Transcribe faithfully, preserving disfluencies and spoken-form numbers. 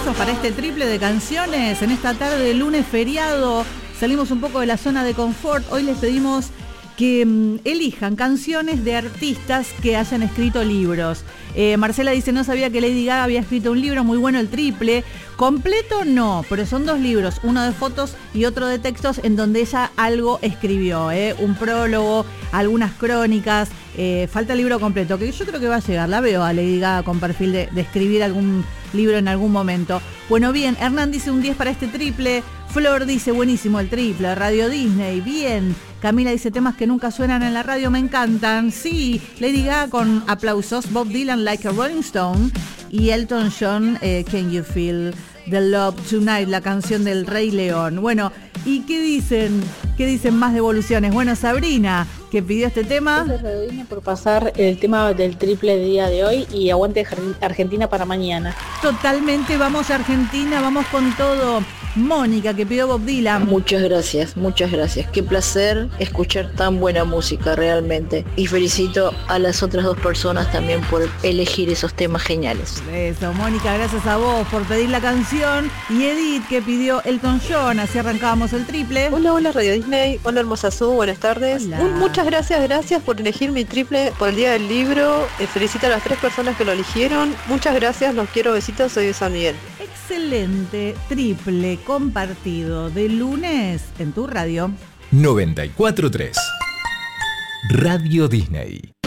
temazos para este triple de canciones. En esta tarde de lunes feriado salimos un poco de la zona de confort. Hoy les pedimos que mmm, elijan canciones de artistas que hayan escrito libros. Eh, Marcela dice, no sabía que Lady Gaga había escrito un libro, muy bueno el triple. Completo no, pero son dos libros, uno de fotos y otro de textos en donde ella algo escribió, ¿eh? Un prólogo, algunas crónicas, eh, falta el libro completo, que yo creo que va a llegar, la veo a Lady Gaga con perfil de, de escribir algún libro en algún momento. Bueno, bien, Hernán dice un diez para este triple, Flor dice buenísimo el triple, Radio Disney, bien. Camila dice temas que nunca suenan en la radio, me encantan. Sí, Lady Gaga con aplausos, Bob Dylan Like a Rolling Stone y Elton John, eh, Can You Feel the Love Tonight, la canción del Rey León. Bueno, ¿y qué dicen? ¿Qué dicen más devoluciones? Bueno, Sabrina, que pidió este tema. Gracias, Redodina, por pasar el tema del triple de día de hoy y aguante Argentina para mañana. Totalmente, vamos a Argentina, vamos con todo. Mónica, que pidió Bob Dylan. Muchas gracias, muchas gracias. Qué placer escuchar tan buena música realmente. Y felicito a las otras dos personas también por elegir esos temas geniales. Eso, Mónica, gracias a vos por pedir la canción. Y Edith, que pidió Elton John, así arrancábamos el triple. Hola, hola Radio Disney, hola Hermosa Su, buenas tardes. Hola. Un, muchas gracias, gracias por elegir mi triple por el día del libro. Eh, felicito a las tres personas que lo eligieron. Muchas gracias, los quiero, besitos, soy de San Miguel. Excelente triple compartido de lunes en tu radio. noventa y cuatro punto tres Radio Disney.